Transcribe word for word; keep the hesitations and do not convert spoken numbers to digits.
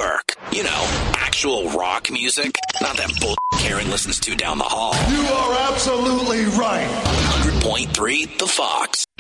Network. You know, actual rock music, not that bull Karen listens to down the hall. You are absolutely right. one hundred point three The Fox.